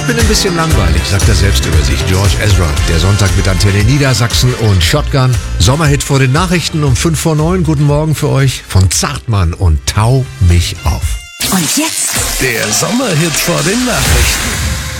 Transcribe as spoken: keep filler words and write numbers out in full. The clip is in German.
bin ein bisschen langweilig, sagt er selbst über sich. George Ezra, der Sonntag mit Antenne Niedersachsen und Shotgun. Sommerhit vor den Nachrichten um fünf vor neun. Guten Morgen für euch von Zartmann und Tau mich auf. Und jetzt der Sommerhit vor den Nachrichten.